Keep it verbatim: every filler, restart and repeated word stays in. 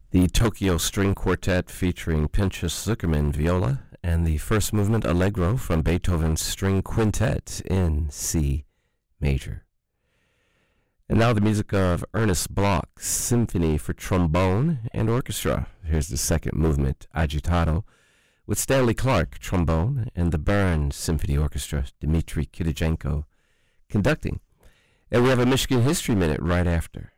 The Tokyo String Quartet featuring Pinchas Zuckerman viola, and the first movement Allegro from Beethoven's String Quintet in C major. And now the music of Ernest Bloch's Symphony for Trombone and Orchestra. Here's the second movement, Agitato, with Stanley Clarke, trombone, and the Bern Symphony Orchestra, Dmitry Kidijenko, conducting. And we have a Michigan History Minute right after.